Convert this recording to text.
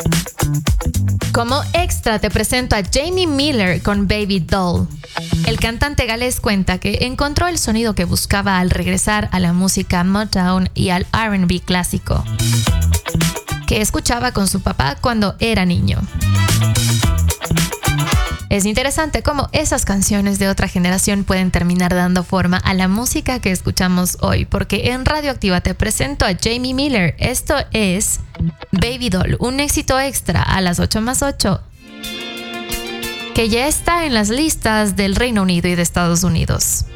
Como extra te presento a Jamie Miller con Baby Doll. El cantante galés cuenta que encontró el sonido que buscaba al regresar a la música Motown y al R&B clásico, que escuchaba con su papá cuando era niño. Es interesante cómo esas canciones de otra generación pueden terminar dando forma a la música que escuchamos hoy, porque en Radioactiva te presento a Jamie Miller. Esto es Baby Doll, un éxito extra a las 8+8, que ya está en las listas del Reino Unido y de Estados Unidos.